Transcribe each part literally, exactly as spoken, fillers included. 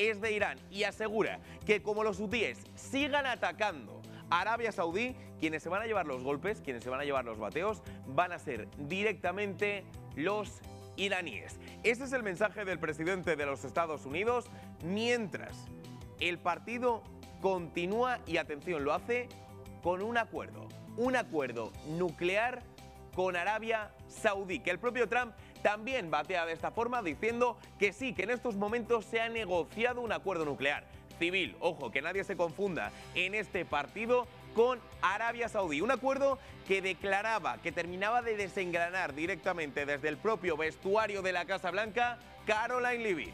es de Irán y asegura que como los hutíes sigan atacando a Arabia Saudí, quienes se van a llevar los golpes, quienes se van a llevar los bateos, van a ser directamente los iraníes. Ese es el mensaje del presidente de los Estados Unidos, mientras el partido continúa y, atención, lo hace con un acuerdo, un acuerdo nuclear con Arabia Saudí, que el propio Trump también batea de esta forma diciendo que sí, que en estos momentos se ha negociado un acuerdo nuclear civil. Ojo, que nadie se confunda en este partido con Arabia Saudí. Un acuerdo que declaraba que terminaba de desengranar directamente desde el propio vestuario de la Casa Blanca Caroline Leavitt.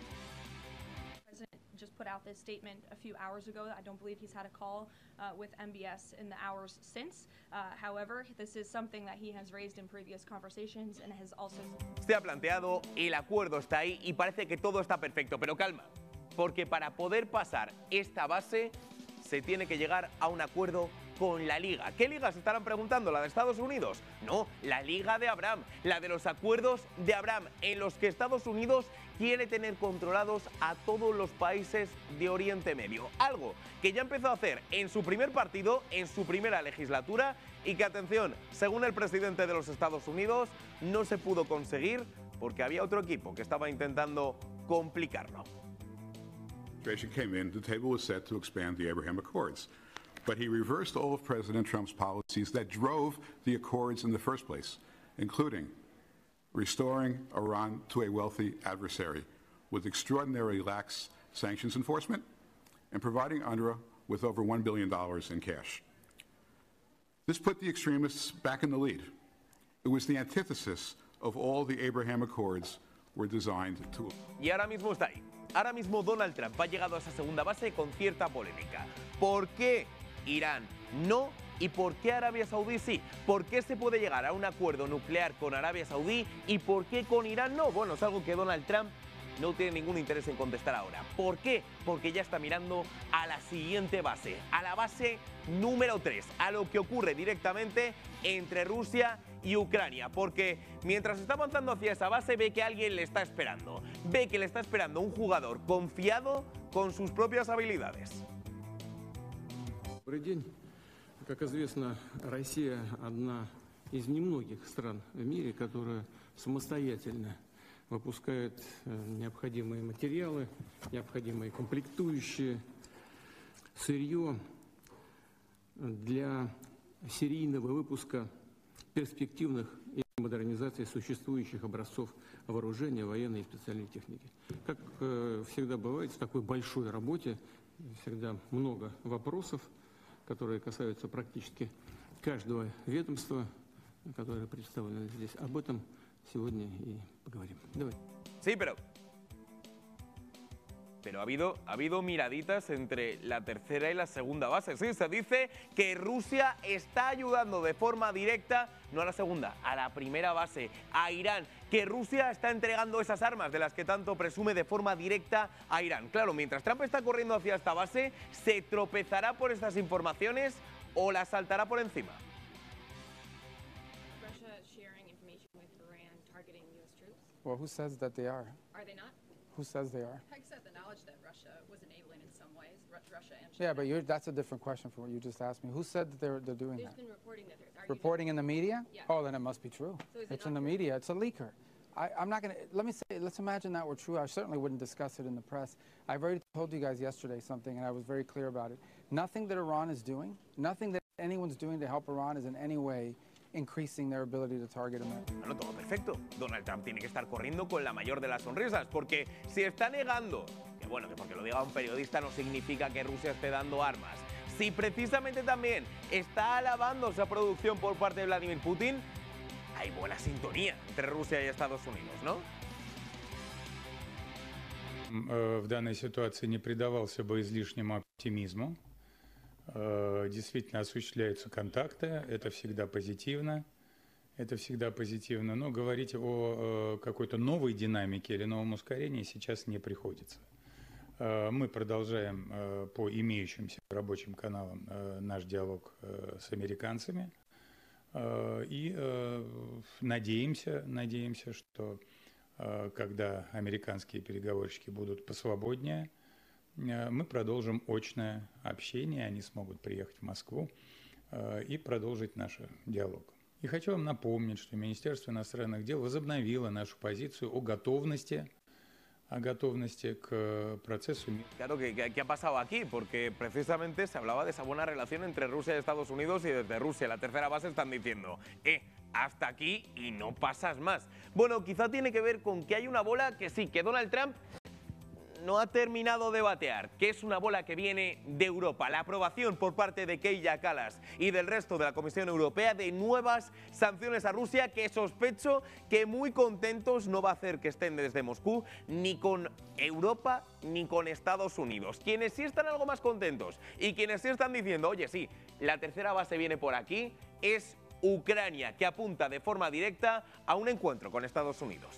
Just put out this statement a few hours ago. I don't believe he's had a call uh, with M B S in the hours since. Uh, however, this is something that he has raised in previous conversations and has also... Se ha planteado, el acuerdo está ahí y parece que todo está perfecto, pero calma, porque para poder pasar esta base se tiene que llegar a un acuerdo con la Liga. ¿Qué Liga? Se estarán preguntando, ¿la de Estados Unidos? No, la Liga de Abraham, la de los acuerdos de Abraham, en los que Estados Unidos quiere tener controlados a todos los países de Oriente Medio. Algo que ya empezó a hacer en su primer partido, en su primera legislatura, y que, atención, según el presidente de los Estados Unidos, no se pudo conseguir porque había otro equipo que estaba intentando complicarlo. Came in, the table was set to expand the Abraham Accords. But he reversed all of President Trump's policies that drove the Accords in the first place, including restoring Iran to a wealthy adversary with extraordinarily lax sanctions enforcement and providing UNRWA with over one billion dollars in cash. This put the extremists back in the lead. It was the antithesis of all the Abraham Accords were designed to... Y ahora mismo está ahí. Ahora mismo Donald Trump ha llegado a esa segunda base con cierta polémica. ¿Por qué Irán no y por qué Arabia Saudí sí? ¿Por qué se puede llegar a un acuerdo nuclear con Arabia Saudí y por qué con Irán no? Bueno, es algo que Donald Trump no tiene ningún interés en contestar ahora. ¿Por qué? Porque ya está mirando a la siguiente base, a la base número tres, a lo que ocurre directamente entre Rusia y Ucrania, porque mientras está avanzando hacia esa base ve que alguien le está esperando, ve que le está esperando un jugador confiado con sus propias habilidades. Добрый день. Как известно, Россия одна из немногих стран в мире, которая самостоятельно выпускает необходимые материалы, необходимые комплектующие, сырье для серийного выпуска перспективных и модернизации существующих образцов вооружения, военной и специальной техники. Как э, всегда бывает, в такой большой работе всегда много вопросов, которые касаются практически каждого ведомства, которое представлено здесь. Об этом сегодня и поговорим. Давай. Sí, pero... Pero ha habido, ha habido miraditas entre la tercera y la segunda base. Sí, se dice que Rusia está ayudando de forma directa, no a la segunda, a la primera base, a Irán. Que Rusia está entregando esas armas de las que tanto presume de forma directa a Irán. Claro, mientras Trump está corriendo hacia esta base, ¿se tropezará por estas informaciones o las saltará por encima? Russia sharing information with Iran targeting U S troops? Well, who says that they are? Are they not? Who says they are? Peg said the knowledge that Russia was enabling in some ways, Ru- Russia and China. Yeah, but you're, that's a different question from what you just asked me. Who said that they're, they're doing There's that? been reporting that they're targeting. Reporting in the media? Yeah. Oh, then it must be true. So is it It's not in the true? media. It's a leaker. I, I'm not going to, let me say, let's imagine that were true. I certainly wouldn't discuss it in the press. I've already told you guys yesterday something, and I was very clear about it. Nothing that Iran is doing, nothing that anyone's doing to help Iran is in any way increasing their ability to target America. Bueno, todo perfecto. Donald Trump tiene que estar corriendo con la mayor de las sonrisas, porque si está negando, que bueno, que porque lo diga un periodista no significa que Rusia esté dando armas, si precisamente también está alabando esa producción por parte de Vladimir Putin, hay buena sintonía entre Rusia y Estados Unidos, ¿no? В данной ситуации не предавался бы излишнему оптимизму. Действительно осуществляются контакты, это всегда позитивно, это всегда позитивно, но говорить о какой-то новой динамике или новом ускорении сейчас не приходится. Мы продолжаем по имеющимся рабочим каналам наш диалог с американцами и надеемся, надеемся, что когда американские переговорщики будут посвободнее, мы продолжим очное общение, они смогут приехать в Москву и продолжить наш диалог. И хочу вам напомнить, что Министерство иностранных дел возобновило нашу позицию о готовности, о готовности к процессу. Claro, ¿qué, qué ha pasado aquí? Porque precisamente se hablaba de esa buena relación entre Rusia y Estados Unidos y desde Rusia, la tercera base, están diciendo, eh, hasta aquí y no pasas más. Bueno, quizá tiene que ver con que hay una bola que sí, que Donald Trump no ha terminado de batear, que es una bola que viene de Europa. La aprobación por parte de Kaja Kallas y del resto de la Comisión Europea de nuevas sanciones a Rusia que sospecho que muy contentos no va a hacer que estén desde Moscú ni con Europa ni con Estados Unidos. Quienes sí están algo más contentos y quienes sí están diciendo, oye, sí, la tercera base viene por aquí, es Ucrania, que apunta de forma directa a un encuentro con Estados Unidos.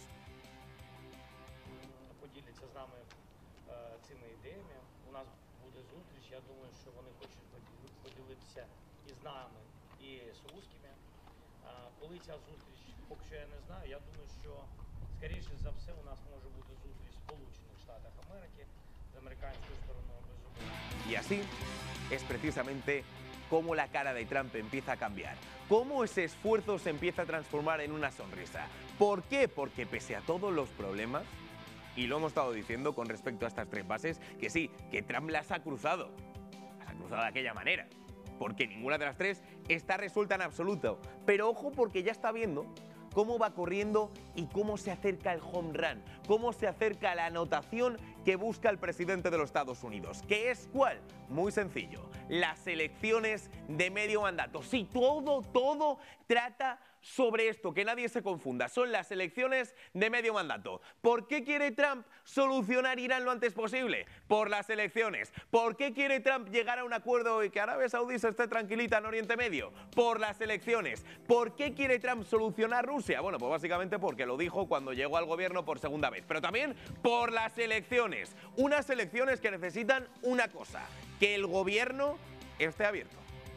Поділяться з нами е, цими ідеями. У нас буде зустріч. Я думаю, що вони хочуть поділ- поділитися і з нами, і з русскими. Е, Коли ця зустріч, поки що я не знаю. Я думаю, що скоріше за все у нас може бути зустріч в Сполучених Штатах Америки з американською стороною безумовно. Y así es precisamente cómo la cara de Trump empieza a cambiar, cómo ese esfuerzo se empieza a transformar en una sonrisa. ¿Por qué? Porque pese a todos los problemas, y lo hemos estado diciendo con respecto a estas tres bases, que sí, que Trump las ha cruzado, las ha cruzado de aquella manera, porque ninguna de las tres está resuelta en absoluto. Pero ojo, porque ya está viendo cómo va corriendo y cómo se acerca el home run, cómo se acerca la anotación que busca el presidente de los Estados Unidos. ¿Qué es cuál? Muy sencillo, las elecciones de medio mandato. Sí, todo, todo trata sobre esto, que nadie se confunda. Son las elecciones de medio mandato. ¿Por qué quiere Trump solucionar Irán lo antes posible? Por las elecciones. ¿Por qué quiere Trump llegar a un acuerdo y que Arabia Saudí se esté tranquilita en Oriente Medio? Por las elecciones. ¿Por qué quiere Trump solucionar Rusia? Bueno, pues básicamente porque lo dijo cuando llegó al gobierno por segunda vez. Pero también por las elecciones. Unas elecciones que necesitan una cosa, que el gobierno esté abierto.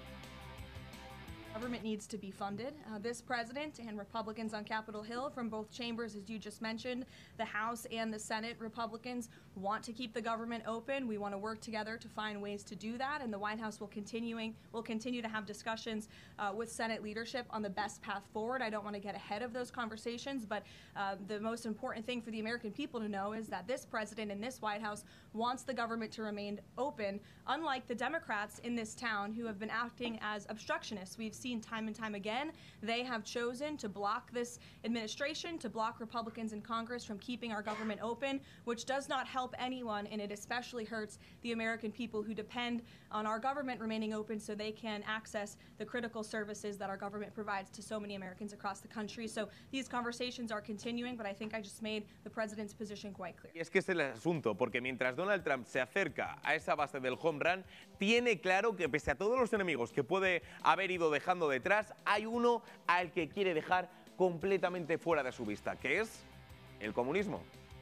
Government needs to be funded. Uh, this president and Republicans on Capitol Hill from both chambers, as you just mentioned, the House and the Senate Republicans want to keep the government open. We want to work together to find ways to do that, and the White House will continuing will continue to have discussions uh, with Senate leadership on the best path forward. I don't want to get ahead of those conversations, but uh, the most important thing for the American people to know is that this president and this White House wants the government to remain open, unlike the Democrats in this town who have been acting as obstructionists. We've seen time and time again, they have chosen to block this administration, to block Republicans in Congress from keeping our government open, which does not help anyone, and it especially hurts the American people who depend on our government remaining open so they can access the critical services that our government provides to so many Americans across the country. So these conversations are continuing, but I think I just made the president's position quite clear. Y es que es el asunto, porque mientras Donald Trump se acerca a esa base del home run, tiene claro que pese a todos los enemigos que puede haber ido dejando detrás, hay uno al que quiere dejar completamente fuera de su vista, que es el comunismo.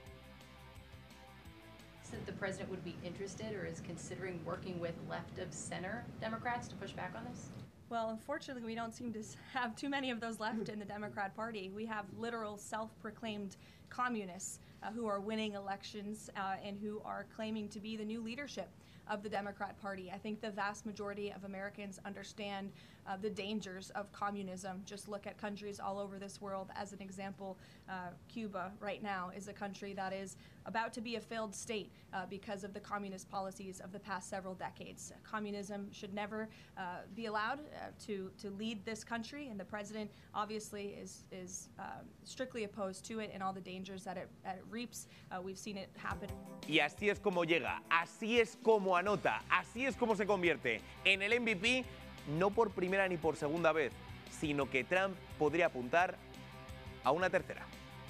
That the president would be interested or is considering working with left of center Democrats to push back on this? Well, unfortunately, we don't seem to have too many of those left in the Democrat Party. We have literal self-proclaimed communists uh, who are winning elections uh, and who are claiming to be the new leadership of the Democrat Party. I think the vast majority of Americans understand uh, the dangers of communism. Just look at countries all over this world. As an example, uh, Cuba right now is a country that is about to be a failed state uh, because of the communist policies of the past several decades. Communism should never uh, be allowed uh, to, to lead this country, and the president obviously is, is uh, strictly opposed to it and all the dangers that it, that it reaps. Uh, we've seen it happen. Y así es como llega, así es como anota, así es como se convierte en el M V P, no por primera ni por segunda vez, sino que Trump podría apuntar a una tercera.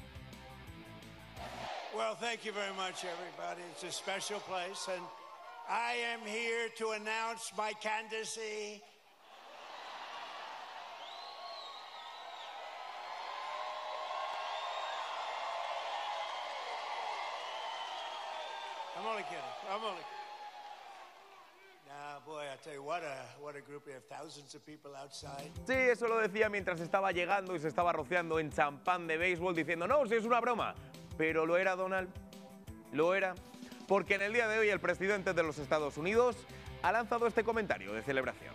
Well, thank you very much, everybody. It's a special place, and I am here to announce my candidacy. I'm only kidding. I'm only kidding. Nah, boy, I tell you what a what a group. We have thousands of people outside. Sí, eso lo decía mientras estaba llegando y se estaba rociando en champán de béisbol diciendo, no, si es una broma. Pero ¿lo era, Donald? ¿Lo era? Porque en el día de hoy el presidente de los Estados Unidos ha lanzado este comentario de celebración.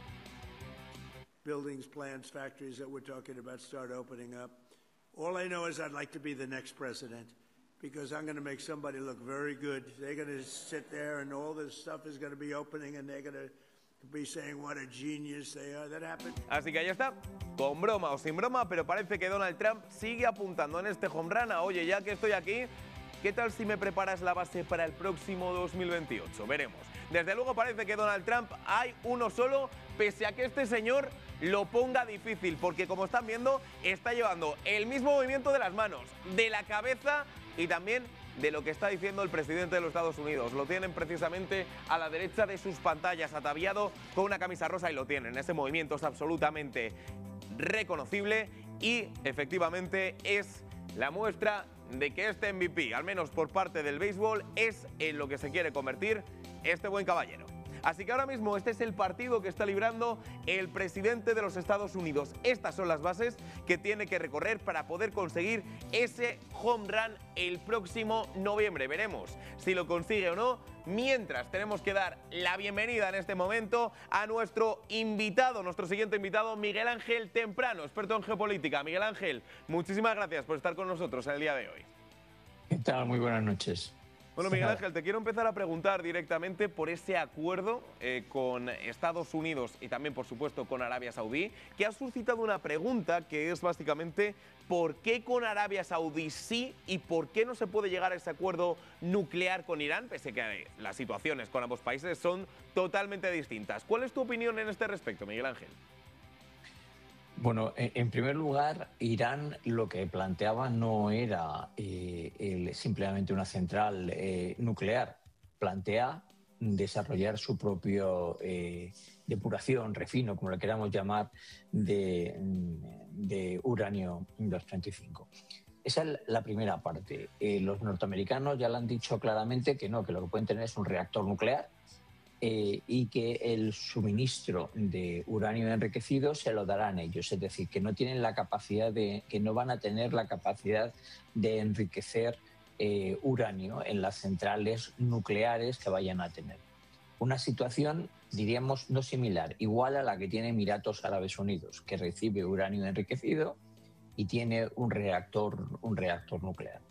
Buildings, plants, factories that we're talking about start opening up. All I know is I'd like to be the next president because I'm going to make somebody look very good. They're going to sit there and all this stuff is going to be opening and they're going to be saying what a genius they are. That happened. Así que ahí está, con broma o sin broma, pero parece que Donald Trump sigue apuntando en este home run a, oye, ya que estoy aquí, ¿qué tal si me preparas la base para el próximo dos mil veintiocho? Veremos. Desde luego parece que Donald Trump hay uno solo, pese a que este señor lo ponga difícil, porque como están viendo, está llevando el mismo movimiento de las manos, de la cabeza y también de lo que está diciendo el presidente de los Estados Unidos. Lo tienen precisamente a la derecha de sus pantallas, ataviado con una camisa rosa y lo tienen. Ese movimiento es absolutamente reconocible y efectivamente es la muestra de que este M V P, al menos por parte del béisbol, es en lo que se quiere convertir este buen caballero. Así que ahora mismo este es el partido que está librando el presidente de los Estados Unidos. Estas son las bases que tiene que recorrer para poder conseguir ese home run el próximo noviembre. Veremos si lo consigue o no. Mientras tenemos que dar la bienvenida en este momento a nuestro invitado, nuestro siguiente invitado, Miguel Ángel Temprano, experto en geopolítica. Miguel Ángel, muchísimas gracias por estar con nosotros en el día de hoy. ¿Qué tal? Muy buenas noches. Bueno, Miguel Ángel, te quiero empezar a preguntar directamente por ese acuerdo eh, con Estados Unidos y también, por supuesto, con Arabia Saudí, que ha suscitado una pregunta que es básicamente ¿por qué con Arabia Saudí sí y por qué no se puede llegar a ese acuerdo nuclear con Irán, pese a que las situaciones con ambos países son totalmente distintas? ¿Cuál es tu opinión en este respecto, Miguel Ángel? Bueno, en primer lugar, Irán lo que planteaba no era eh, el, simplemente una central eh, nuclear. Plantea desarrollar su propio eh, depuración, refino, como le queramos llamar, de, de uranio doscientos treinta y cinco. Esa es la primera parte. Eh, los norteamericanos ya le han dicho claramente que no, que lo que pueden tener es un reactor nuclear. Eh, y que el suministro de uranio enriquecido se lo darán ellos, es decir, que no tienen la capacidad de, que no van a tener la capacidad de enriquecer eh, uranio en las centrales nucleares que vayan a tener. Una situación, diríamos, no similar, igual a la que tiene Emiratos Árabes Unidos, que recibe uranio enriquecido y tiene un reactor, un reactor nuclear.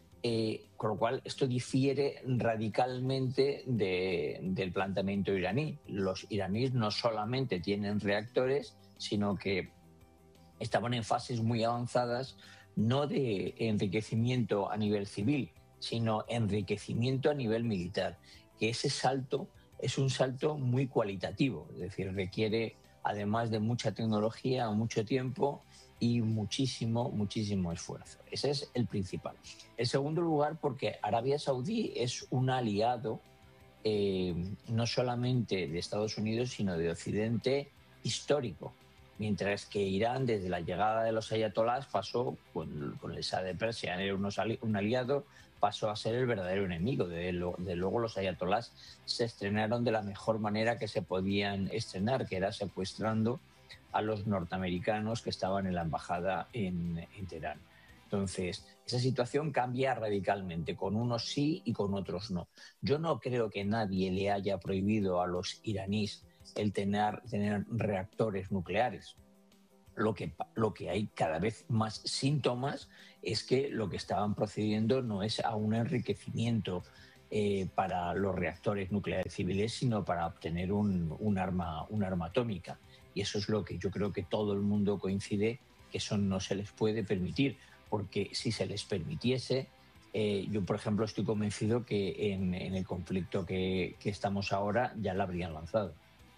Eh, con lo cual, esto difiere radicalmente de, del planteamiento iraní. Los iraníes no solamente tienen reactores, sino que estaban en fases muy avanzadas, no de enriquecimiento a nivel civil, sino enriquecimiento a nivel militar, que ese salto es un salto muy cualitativo, es decir, requiere, además de mucha tecnología, mucho tiempo y muchísimo, muchísimo esfuerzo. Ese es el principal. En segundo lugar, porque Arabia Saudí es un aliado eh, no solamente de Estados Unidos, sino de Occidente histórico. Mientras que Irán, desde la llegada de los ayatolás, pasó, con, con el Shah de Persia, era unos ali, un aliado, pasó a ser el verdadero enemigo. De, lo, de luego los ayatolás se estrenaron de la mejor manera que se podían estrenar, que era secuestrando a los norteamericanos que estaban en la embajada en, en Teherán. Entonces, esa situación cambia radicalmente, con unos sí y con otros no. Yo no creo que nadie le haya prohibido a los iraníes el tener, tener reactores nucleares. Lo que, lo que hay cada vez más síntomas es que lo que estaban procediendo no es a un enriquecimiento eh, para los reactores nucleares civiles, sino para obtener un, un, arma, un arma atómica. Y eso es lo que yo creo que todo el mundo coincide, que eso no se les puede permitir, porque si se les permitiese, eh, yo por ejemplo estoy convencido que en, en el conflicto que, que estamos ahora ya la habrían lanzado.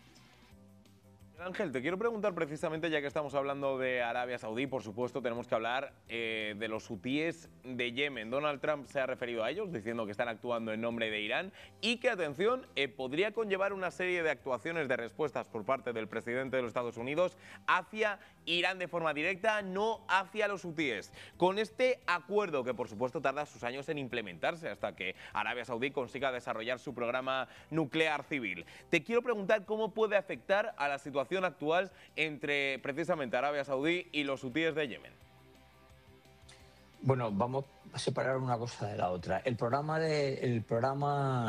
Ángel, te quiero preguntar precisamente, ya que estamos hablando de Arabia Saudí, por supuesto tenemos que hablar eh, de los hutíes de Yemen. Donald Trump se ha referido a ellos diciendo que están actuando en nombre de Irán y que, atención, eh, podría conllevar una serie de actuaciones de respuestas por parte del presidente de los Estados Unidos hacia Irán de forma directa, no hacia los hutíes. Con este acuerdo, que por supuesto tarda sus años en implementarse hasta que Arabia Saudí consiga desarrollar su programa nuclear civil, te quiero preguntar cómo puede afectar a la situación actual entre precisamente Arabia Saudí y los hutíes de Yemen. Bueno, vamos a separar una cosa de la otra. El programa de, el programa